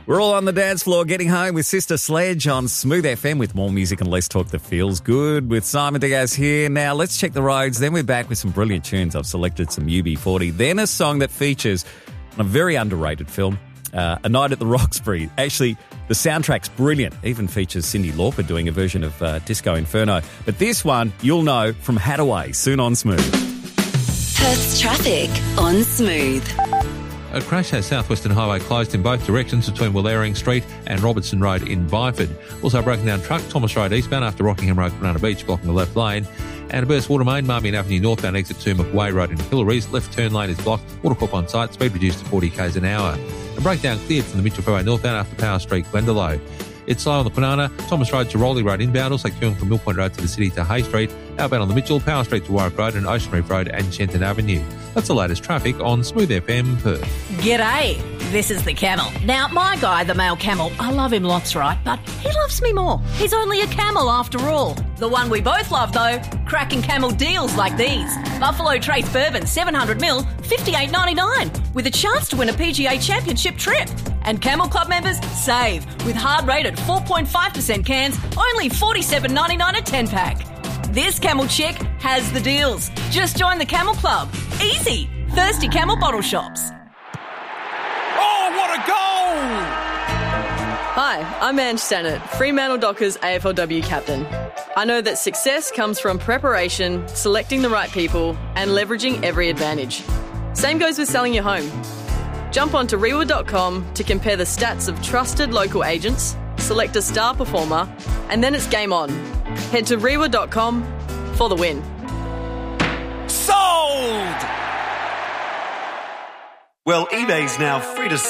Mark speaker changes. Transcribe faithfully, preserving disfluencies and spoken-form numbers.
Speaker 1: We're all on the dance floor getting home with Sister Sledge on Smooth F M with more music and less talk that feels good with Simon Diaz here. Now, let's check the roads. Then we're back with some brilliant tunes. I've selected some U B forty. Then a song that features a very underrated film, uh, A Night at the Roxbury. Actually, the soundtrack's brilliant. Even features Cyndi Lauper doing a version of uh, Disco Inferno. But this one, you'll know from Hattaway, soon on Smooth.
Speaker 2: Perth's traffic on Smooth.
Speaker 3: A crash has South Western Highway closed in both directions between Wallering Street and Robertson Road in Byford. Also, a broken down truck, Thomas Road eastbound after Rockingham Road, Banana Beach, blocking the left lane. And a burst water main, Marmion Avenue northbound exit to McWay Road in Hillaries. Left turn lane is blocked. Watercorp on site, speed reduced to forty k's an hour. A breakdown cleared from the Mitchell Freeway northbound after Power Street, Glendalough. It's slow on the Kwinana, Thomas Road to Rowley Road inbound, also queuing from Mill Point Road to the city to Hay Street, outbound on the Mitchell, Power Street to Warwick Road and Ocean Reef Road and Shenton Avenue. That's the latest traffic on Smooth F M Perth.
Speaker 4: G'day, this is the Camel. Now, my guy, the male camel, I love him lots, right? But he loves me more. He's only a camel after all. The one we both love, though, cracking camel deals like these. Buffalo Trace Bourbon, seven hundred mil, fifty-eight ninety-nine, with a chance to win a P G A Championship trip. And Camel Club members save with hard-rated four point five percent cans, only forty-seven ninety-nine a ten-pack. This Camel chick has the deals. Just join the Camel Club. Easy. Thirsty Camel bottle shops.
Speaker 5: Oh, what a goal!
Speaker 6: Hi, I'm Ange Stannard, Fremantle Dockers A F L W captain. I know that success comes from preparation, selecting the right people, and leveraging every advantage. Same goes with selling your home. Jump onto Rewa dot com to compare the stats of trusted local agents, select a star performer, and then it's game on. Head to Rewa dot com for the win.
Speaker 5: Sold!
Speaker 7: Well, eBay's now free to